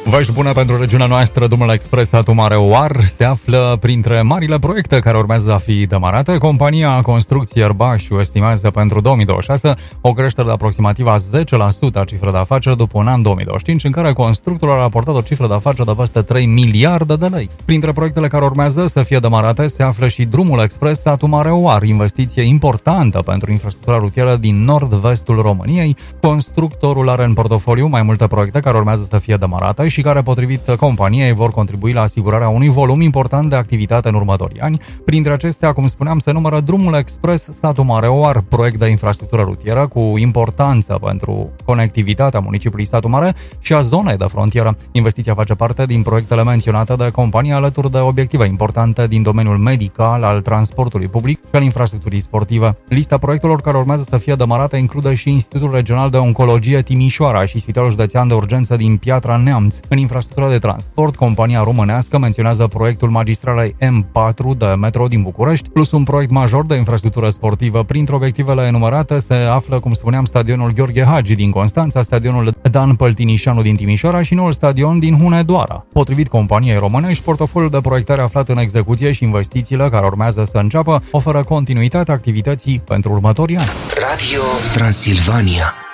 Vești bune pentru regiunea noastră. Drumul expres Satu Mare-Oar se află printre marile proiecte care urmează a fi demarate. Compania Construcții Ierbașu estimează pentru 2026 o creștere de aproximativ a 10% a cifrei de afaceri după un an 2025, în care constructorul a raportat o cifră de afaceri de peste 3 miliarde de lei. Printre proiectele care urmează să fie demarate se află și drumul expres Satu Mare-Oar, investiție importantă pentru infrastructura rutieră din nord-vestul României. Constructorul are în portofoliu mai multe proiecte care urmează să fie demarate și care, potrivit companiei, vor contribui la asigurarea unui volum important de activitate în următorii ani. Printre acestea, cum spuneam, se numără drumul expres Satu Mare-Oar, proiect de infrastructură rutieră cu importanță pentru conectivitatea municipiului Satu Mare și a zonei de frontieră. Investiția face parte din proiectele menționate de companie alături de obiective importante din domeniul medical, al transportului public și al infrastructurii sportive. Lista proiectelor care urmează să fie demarate include și Institutul Regional de Oncologie Timișoara și Spitalul Județean de Urgență din Piatra Neamț. În infrastructura de transport, compania românească menționează proiectul magistralei M4 de metro din București, plus un proiect major de infrastructură sportivă. Printre obiectivele enumerate se află, cum spuneam, stadionul Gheorghe Hagi din Constanța, stadionul Dan Păltinișanu din Timișoara și noul stadion din Hunedoara. Potrivit companiei românești, portofoliul de proiectare aflat în execuție și investițiile care urmează să înceapă oferă continuitatea activității pentru următorii ani. Radio Transilvania.